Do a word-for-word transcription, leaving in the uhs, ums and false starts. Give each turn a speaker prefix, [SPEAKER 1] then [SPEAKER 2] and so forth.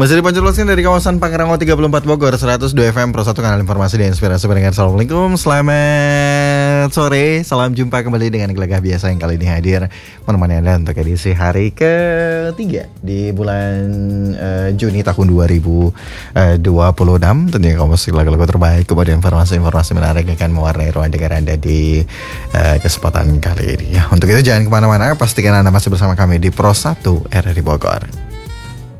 [SPEAKER 1] Masih dipancarkan dari kawasan Pangrango tiga puluh empat Bogor, seratus dua F M Pro satu, kanal informasi dan inspirasi pendengar. Assalamualaikum, selamat sore. Salam jumpa kembali dengan Gelagah Biasa yang kali ini hadir menemani Anda untuk edisi hari ketiga di bulan uh, Juni tahun dua ribu dua puluh enam. Tentunya kamu masih lagu-lagu terbaik, kemudian informasi-informasi menarik yang akan mewarnai ruang dengar Anda di uh, kesempatan kali ini. Ya, untuk itu jangan kemana-mana, pastikan Anda masih bersama kami di Pro satu R R I Bogor.